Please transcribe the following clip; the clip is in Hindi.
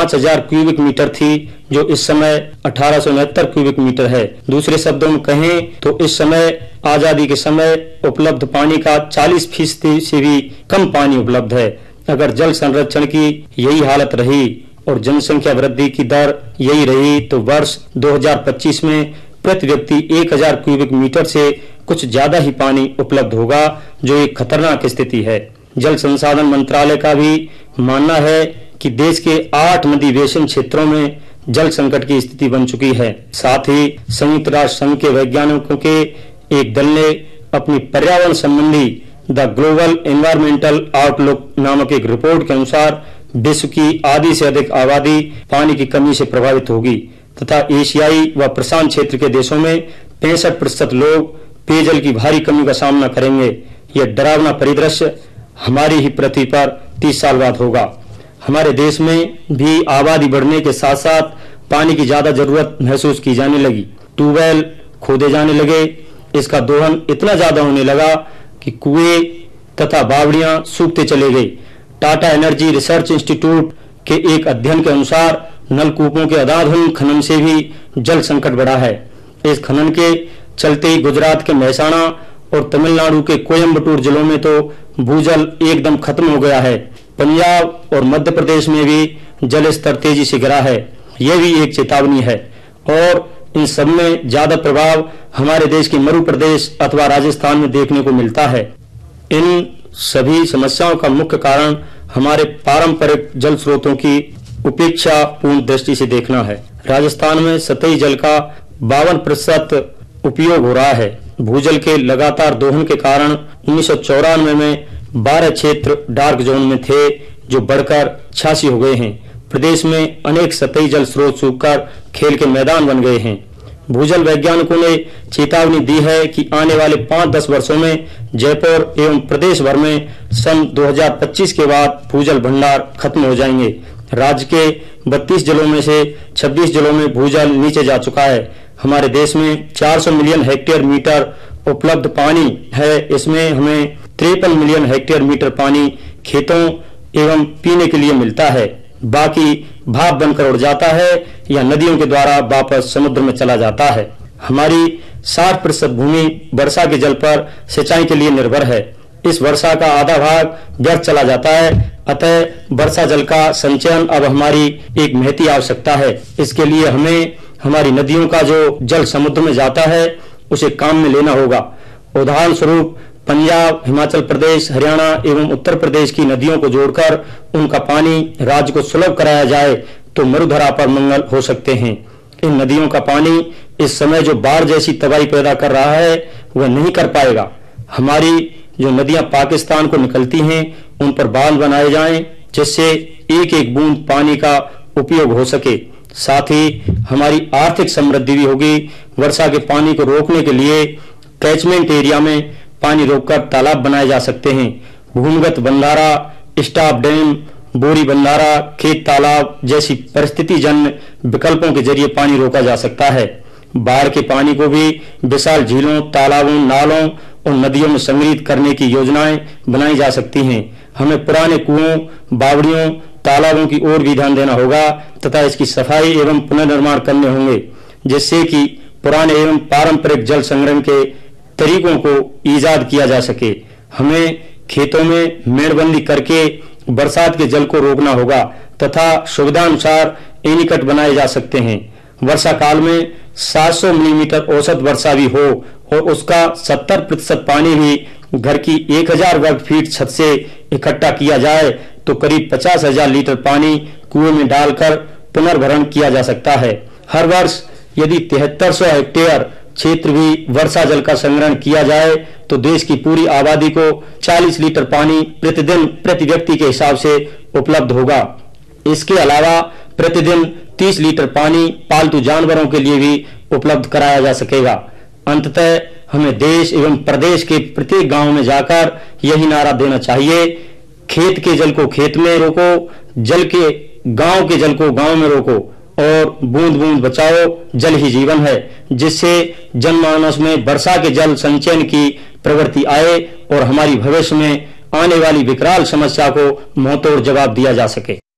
5000 क्यूबिक मीटर थी, जो इस समय 1869 क्यूबिक मीटर है। दूसरे शब्दों में कहें तो इस समय आजादी के समय उपलब्ध पानी का 40% से भी कम पानी उपलब्ध है। अगर जल संरक्षण की यही हालत रही और जनसंख्या वृद्धि की दर यही रही तो वर्ष 2025 में प्रति व्यक्ति 1000 क्यूबिक मीटर से कुछ ज्यादा ही पानी उपलब्ध होगा, जो एक खतरनाक स्थिति है। जल संसाधन मंत्रालय का भी मानना है कि देश के 8 नदी बेसिन क्षेत्रों में जल संकट की स्थिति बन चुकी है। साथ ही संयुक्त राष्ट्र संघ के वैज्ञानिकों के एक दल ने अपनी पर्यावरण संबंधी द ग्लोबल एनवायरमेंटल आउटलुक नामक एक रिपोर्ट के अनुसार विश्व की आधी से अधिक आबादी पानी की कमी से प्रभावित होगी तथा एशियाई व प्रशांत क्षेत्र के देशों में 65% लोग पेयजल की भारी कमी का सामना करेंगे। यह डरावना परिदृश्य हमारी ही पृथ्वी पर 30 साल बाद होगा। हमारे देश में भी आबादी बढ़ने के साथ साथ पानी की ज्यादा जरूरत महसूस की जाने लगी। ट्यूबवेल खोदे जाने लगे, इसका दोहन इतना ज्यादा होने लगा कि कुएं तथा बावड़ियां सूखते चले गए। टाटा एनर्जी रिसर्च इंस्टीट्यूट के एक अध्ययन के अनुसार नलकूपों के अधाधुन खनन से भी जल संकट बढ़ा है। इस खनन के चलते ही गुजरात के मेहसाणा और तमिलनाडु के कोयम्बटूर जिलों में तो भूजल एकदम खत्म हो गया है। पंजाब और मध्य प्रदेश में भी जल स्तर तेजी से गिरा है। यह भी एक चेतावनी है और इन सब में ज्यादा प्रभाव हमारे देश के मरु प्रदेश अथवा राजस्थान में देखने को मिलता है। इन सभी समस्याओं का मुख्य कारण हमारे पारंपरिक जल स्रोतों की उपेक्षा पूर्ण दृष्टि से देखना है। राजस्थान में सतही जल का 52% उपयोग हो रहा है। भूजल के लगातार दोहन के कारण 1994 में 12 क्षेत्र डार्क जोन में थे, जो बढ़कर 86 हो गए हैं। प्रदेश में अनेक सतही जल स्रोत सूखकर खेल के मैदान बन गए हैं। भूजल वैज्ञानिकों ने चेतावनी दी है कि आने वाले 5-10 वर्षों में जयपुर एवं प्रदेश भर में सन 2025 के बाद भूजल भंडार खत्म हो जाएंगे। राज्य के 32 जिलों में से 26 जिलों में भूजल नीचे जा चुका है। हमारे देश में 400 मिलियन हेक्टेयर मीटर उपलब्ध पानी है। इसमें हमें 53 मिलियन हेक्टेयर मीटर पानी खेतों एवं पीने के लिए मिलता है। बाकी भाप बनकर उड़ जाता है या नदियों के द्वारा वापस समुद्र में चला जाता है। हमारी 60% भूमि वर्षा के जल पर सिंचाई के लिए निर्भर है। इस वर्षा का आधा भाग व्यर्थ चला जाता है, अतः वर्षा जल का संचयन अब हमारी एक महती आवश्यकता है। इसके लिए हमें हमारी नदियों का जो जल समुद्र में जाता है उसे काम में लेना होगा। उदाहरण स्वरूप पंजाब, हिमाचल प्रदेश, हरियाणा एवं उत्तर प्रदेश की नदियों को जोड़कर उनका पानी राज्य को सुलभ कराया जाए तो मरुधरा पर मंगल हो सकते हैं। इन नदियों का पानी इस समय जो बाढ़ जैसी तबाही पैदा कर रहा है वह नहीं कर पाएगा। हमारी जो नदियां पाकिस्तान को निकलती हैं उन पर बांध बनाए जाएं, जिससे एक एक बूंद पानी का उपयोग हो सके। साथ ही हमारी आर्थिक समृद्धि भी होगी। वर्षा के पानी को रोकने के लिए कैचमेंट एरिया में पानी रोककर तालाब बनाए जा सकते हैं। भूमिगत बंधारा, स्टॉप डैम, बोरी बंधारा, खेत तालाब जैसी परिस्थिति जन्य विकल्पों के जरिए पानी रोका जा सकता है। बाढ़ के पानी को भी विशाल झीलों, तालाबों, नालों और नदियों में संग्रहित करने की योजनाएं बनाई जा सकती हैं। हमें पुराने कुओं, बावड़ियों, तालाबों की ओर भी ध्यान देना होगा तथा इसकी सफाई एवं पुनर्निर्माण करने होंगे, जिससे कि पुराने एवं पारंपरिक जल संग्रहण के तरीकों को ईजाद किया जा सके। हमें खेतों में मेड़बंदी करके बरसात के जल को रोकना होगा तथा सुविधानुसार एनीकट बनाए जा सकते हैं। वर्षा काल में 700 मिलीमीटर औसत वर्षा भी हो और उसका 70% पानी भी घर की 1000 वर्ग फीट छत से इकट्ठा किया जाए तो करीब 50,000 लीटर पानी कुएं में डालकर पुनर्भरण किया जा सकता है। हर वर्ष यदि 7300 हेक्टेयर क्षेत्र भी वर्षा जल का संग्रहण किया जाए तो देश की पूरी आबादी को 40 लीटर पानी प्रतिदिन प्रति व्यक्ति के हिसाब से उपलब्ध होगा। इसके अलावा प्रतिदिन 30 लीटर पानी पालतू जानवरों के लिए भी उपलब्ध कराया जा सकेगा। अंततः हमें देश एवं प्रदेश के प्रत्येक गांव में जाकर यही नारा देना चाहिए, खेत के जल को खेत में रोको, जल के गांव के जल को गांव में रोको और बूंद बूंद बचाओ, जल ही जीवन है, जिससे जनमानस में वर्षा के जल संचयन की प्रवृत्ति आए और हमारी भविष्य में आने वाली विकराल समस्या को मुंहतोड़ जवाब दिया जा सके।